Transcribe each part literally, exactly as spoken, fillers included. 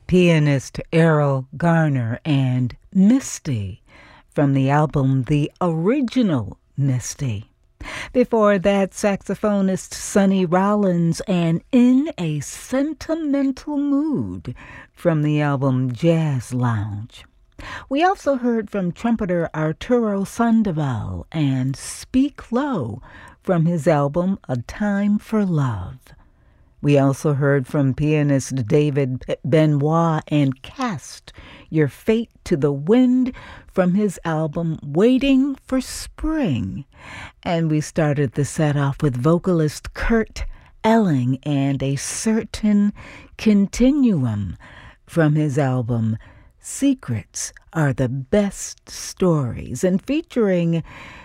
pianist Errol Garner and Misty from the album The Original Misty. Before that, saxophonist Sonny Rollins and In a Sentimental Mood from the album Jazz Lounge. We also heard from trumpeter Arturo Sandoval and Speak Low from his album A Time for Love. We also heard from pianist David Benoit and Cast Your Fate to the Wind from his album Waiting for Spring. And we started the set off with vocalist Kurt Elling and A Certain Continuum from his album Secrets Are the Best Stories, and featuring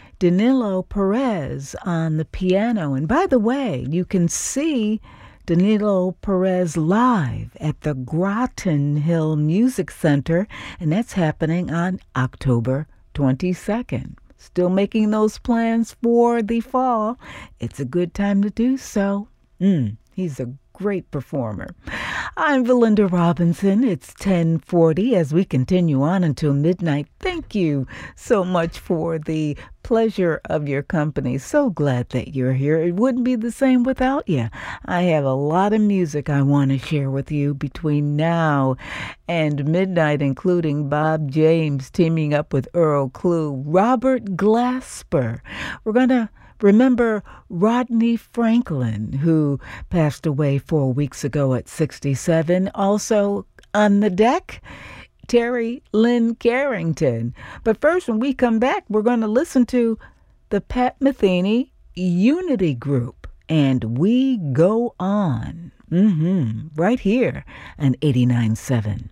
Danilo Perez on the piano. And by the way, you can see Danilo Perez live at the Groton Hill Music Center, and that's happening on October twenty-second. Still making those plans for the fall. It's a good time to do so. Mm, he's a great performer. I'm Valinda Robinson. It's ten forty as we continue on until midnight. Thank you so much for the pleasure of your company. So glad that you're here. It wouldn't be the same without you. I have a lot of music I want to share with you between now and midnight, including Bob James teaming up with Earl Klugh, Robert Glasper. We're going to remember Rodney Franklin, who passed away four weeks ago at sixty-seven. Also on the deck, Terry Lynn Carrington. But first, when we come back, we're going to listen to the Pat Metheny Unity Group and We Go On. Mm-hmm. Right here on eighty-nine point seven.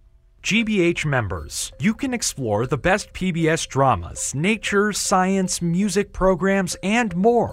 G B H members, you can explore the best P B S dramas, nature, science, music programs, and more